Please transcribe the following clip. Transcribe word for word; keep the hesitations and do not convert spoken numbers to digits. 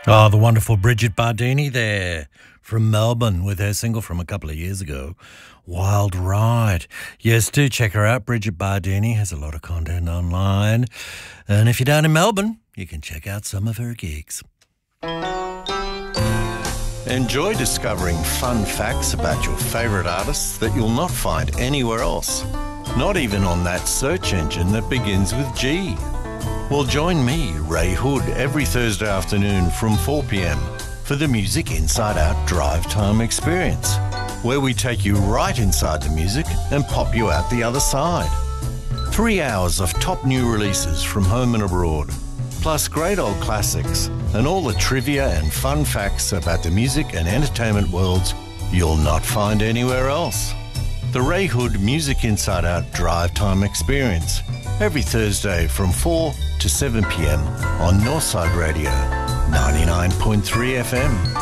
Oh, the wonderful Bridget Bardini there from Melbourne with her single from a couple of years ago, Wild Ride. Yes, do check her out. Bridget Bardini has a lot of content online. And if you're down in Melbourne, you can check out some of her gigs. Enjoy discovering fun facts about your favourite artists that you'll not find anywhere else. Not even on that search engine that begins with G. Well, join me, Ray Hood, every Thursday afternoon from four p.m. for the Music Inside Out Drive Time Experience, where we take you right inside the music and pop you out the other side. Three hours of top new releases from home and abroad, plus great old classics and all the trivia and fun facts about the music and entertainment worlds you'll not find anywhere else. The Ray Hood Music Inside Out Drive Time Experience, every Thursday from four to seven p.m. on Northside Radio, ninety-nine point three F M.